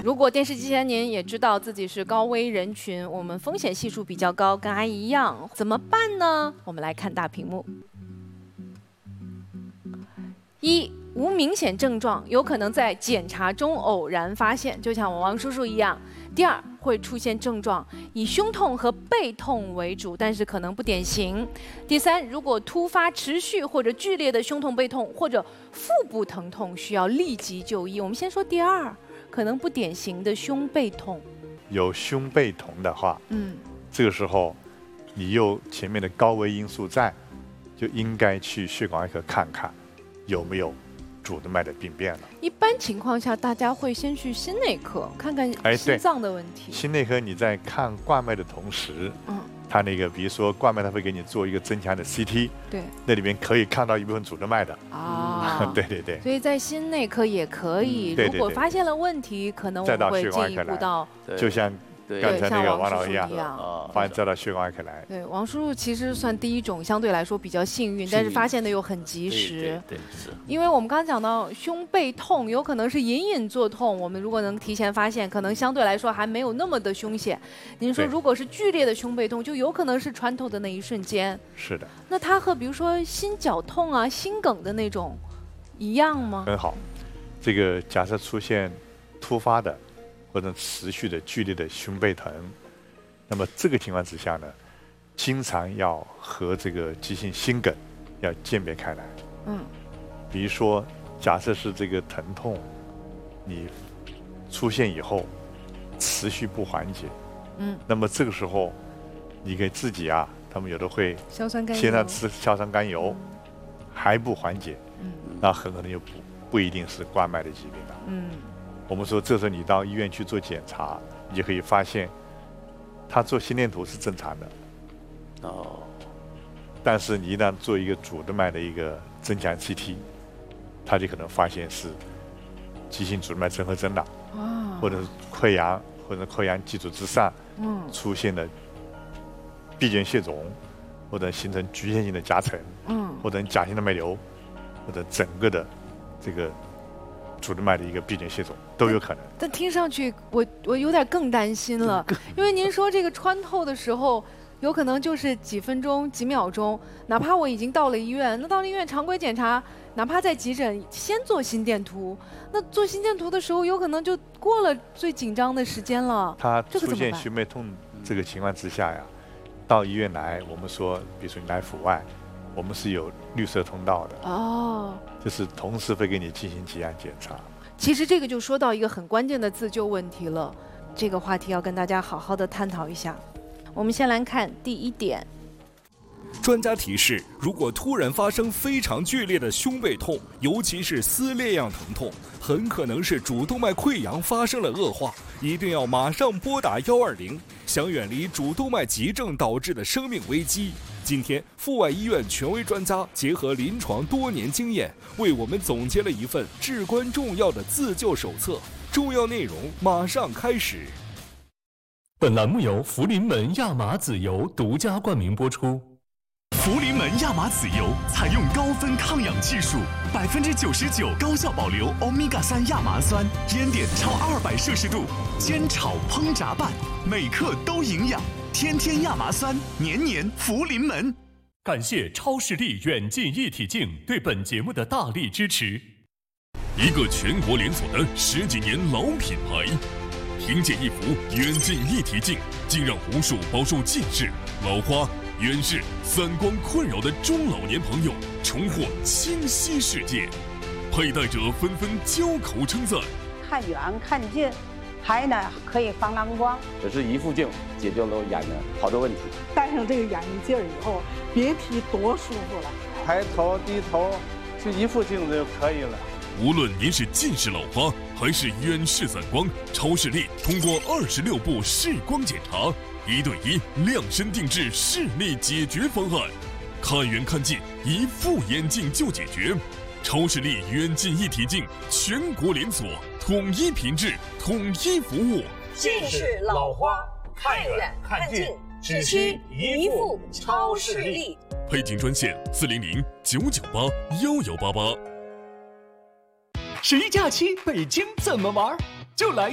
如果电视机前您也知道自己是高危人群，我们风险系数比较高，跟阿姨一样，怎么办呢？我们来看大屏幕。一、无明显症状，有可能在检查中偶然发现，就像我王叔叔一样。第二，会出现症状以胸痛和背痛为主，但是可能不典型。第三，如果突发、持续或者剧烈的胸痛、背痛或者腹部疼痛，需要立即就医。我们先说第二，可能不典型的胸背痛。 有胸背痛的话，这个时候你有前面的高危因素在，就应该去血管外科看看有没有主动脉的病变了。 一般情况下，大家会先去心内科看看心脏的问题。 心内科你在看冠脉的同时，它那个比如说冠脉，它会给你做一个增强的 CT， 对， 那里面可以看到一部分主动脉的。对对对。 所以在心内科也可以，如果发现了问题，可能我们会进一步到， 就像刚才那个王老师一样， 发现再到血管外科来。 对，王叔叔其实算第一种，相对来说比较幸运，但是发现的又很及时。 对，是。 因为我们刚刚讲到胸背痛，有可能是隐隐作痛，我们如果能提前发现，可能相对来说还没有那么的凶险。您说如果是剧烈的胸背痛，就有可能是穿透的那一瞬间。 是的。 那它和比如说心绞痛啊、心梗的那种一样吗？ 很好，这个假设出现突发的或者持续的剧烈的胸背疼，那么这个情况之下呢，经常要和这个急性心梗要鉴别开来。比如说，假设是这个疼痛，你出现以后持续不缓解，那么这个时候你给自己啊，他们有的会先让吃硝酸甘油，还不缓解，那很可能就不一定是冠脉的疾病了。我们说，这时候你到医院去做检查，你就可以发现，他做心电图是正常的，但是你一旦做一个主动脉的一个增强 CT， 他就可能发现是急性主动脉综合征了，或者是溃疡，或者溃疡基础之上，出现了闭间血肿，或者形成局限性的夹层，或者假性的脉瘤，或者整个的这个主动脉的一个闭间血肿都有可能。 但听上去我有点更担心了，因为您说这个穿透的时候，有可能就是几分钟、几秒钟，哪怕我已经到了医院，那到了医院常规检查，哪怕在急诊先做心电图，那做心电图的时候，有可能就过了最紧张的时间了。 他出现胸背痛这个情况之下呀，到医院来，我们说，比如说你来阜外，我们是有绿色通道的，就是同时会给你进行几样检查。 其实这个就说到一个很关键的自救问题了，这个话题要跟大家好好的探讨一下。我们先来看第一点。 专家提示，如果突然发生非常剧烈的胸背痛，尤其是撕裂样疼痛，很可能是主动脉溃疡发生了恶化，一定要马上拨打120，想远离主动脉急症导致的生命危机。今天，阜外医院权威专家结合临床多年经验，为我们总结了一份至关重要的自救手册。重要内容马上开始。 本栏目由福临门亚麻籽油独家冠名播出。 福临门亚麻籽油采用高分抗氧技术，99%高效保留欧米伽3亚麻酸，烟点超200摄氏度，煎炒烹炸拌，每克都营养。天天亚麻酸，年年福临门。 感谢超视力远近一体镜对本节目的大力支持。 一个全国连锁的10几年老品牌，凭借一副远近一体镜，竟让无数饱受近视、老花、远视、散光困扰的中老年朋友重获清晰世界，佩戴者纷纷交口称赞。 看远看近，还呢可以防蓝光。 这是一副镜解决了眼的好多问题。 戴上这个眼镜以后，别提多舒服了。 抬头低头，就一副镜子就可以了。 无论您是近视老花还是远视散光，超视力通过26步视光检查，1对1量身定制视力解决方案，看远看近，一副眼镜就解决。超视力远近一体镜全国连锁，统一品质，统一服务。 近视老花，看远看近，只需一副超视力。 配镜专线400-998-1188。 十一假期北京怎么玩？就来